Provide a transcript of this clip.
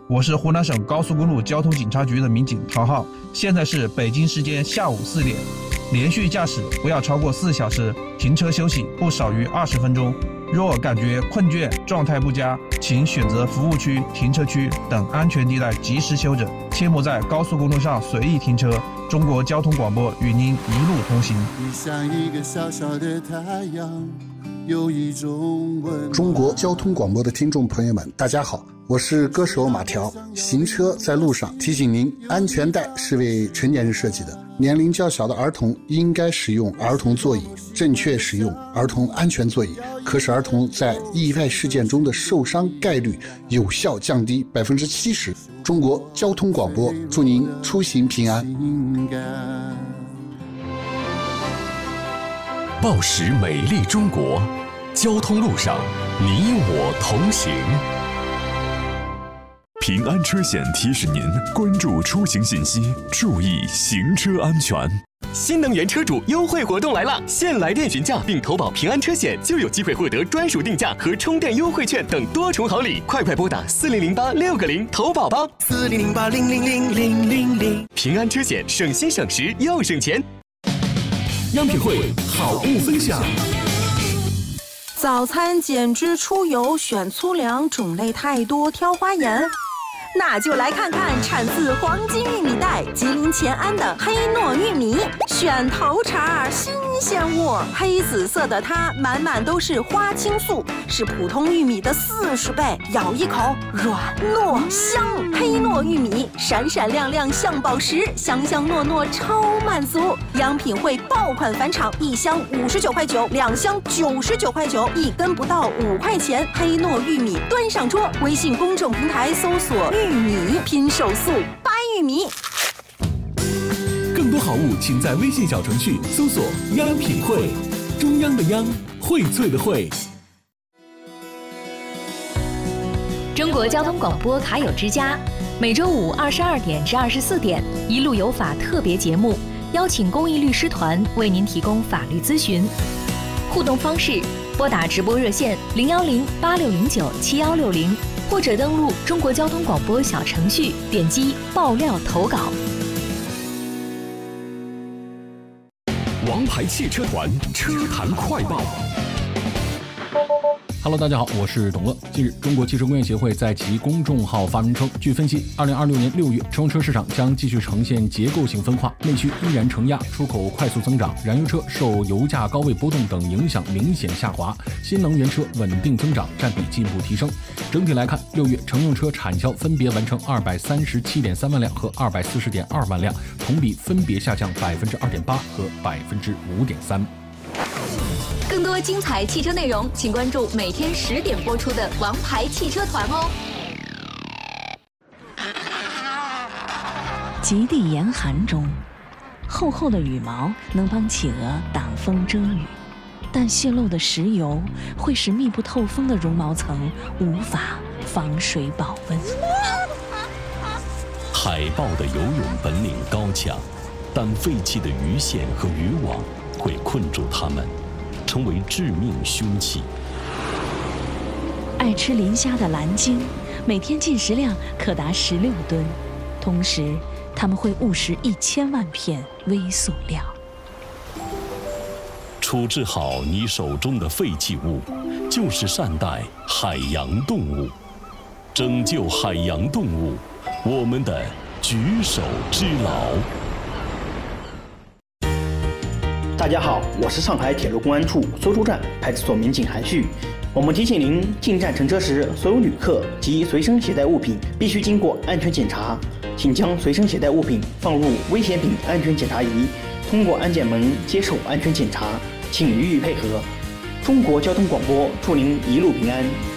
我是湖南省高速公路交通警察局的民警陶浩，现在是北京时间下午4点。连续驾驶不要超过4小时，停车休息不少于20分钟。若感觉困倦、状态不佳，请选择服务区、停车区等安全地带及时休整，切莫在高速公路上随意停车。中国交通广播与您一路同行。 你像一个小小的太阳，有一种温。 中国交通广播的听众朋友们，大家好，我是歌手马条。行车在路上，提醒您，安全带是为成年人设计的，年龄较小的儿童应该使用儿童座椅，正确使用儿童安全座椅，可使儿童在意外事件中的受伤概率有效降低70%。中国交通广播祝您出行平安。 报时美丽中国，交通路上你我同行。 平安车险提示您关注出行信息，注意行车安全。 新能源车主优惠活动来了，现来电询价并投保平安车险，就有机会获得专属定价和充电优惠券等多重好礼。快拨打4008-6个0投保吧。4008-000-000。平安车险，省心省时又省钱。 央品汇好物分享。 早餐减脂出油选粗粮，种类太多挑花眼。那就来看看产自黄金玉米带吉林乾安的黑糯玉米，选头茬新鲜物，黑紫色的它满满都是花青素，是普通玉米的40倍，咬一口软糯香。黑糯玉米闪闪亮亮像宝石，香香糯糯超满足。央品汇爆款返场，1箱59.9块，2箱99.9块，一根不到5块钱。黑糯玉米端上桌，微信公众平台搜索玉米拼手速掰玉米。 更多好物请在微信小程序搜索央品汇，中央的央，荟萃的荟。 中国交通广播卡友之家，每周五22点至24点，一路有法特别节目，邀请公益律师团为您提供法律咨询。互动方式：拨打直播热线010-8609-7160，或者登录中国交通广播小程序，点击爆料投稿。 王牌汽车团车坛快报。 Hello， 大家好，我是董乐。近日，中国汽车工业协会在其公众号发文称，据分析，2026年6月，乘用车市场将继续呈现结构性分化，内需依然承压，出口快速增长，燃油车受油价高位波动等影响明显下滑，新能源车稳定增长，占比进一步提升。整体来看，6月乘用车产销分别完成237.3万辆和240.2万辆，同比分别下降2.8%和5.3%。 更多精彩汽车内容，请关注每天10点播出的《王牌汽车团》哦。 极地严寒中，厚厚的羽毛能帮企鹅挡风遮雨，但泄漏的石油会使密不透风的绒毛层无法防水保温。 海豹的游泳本领高强，但废弃的鱼线和渔网会困住它们，成为致命凶器。 爱吃磷虾的蓝鲸，每天进食量可达16吨，同时它们会误食1000万片微塑料。 处置好你手中的废弃物，就是善待海洋动物，拯救海洋动物，我们的举手之劳。 大家好，我是上海铁路公安处搜出站派出所民警韩旭。我们提醒您，进站乘车时，所有旅客及随身携带物品必须经过安全检查，请将随身携带物品放入危险品安全检查仪，通过安检门接受安全检查，请予以配合。中国交通广播祝您一路平安。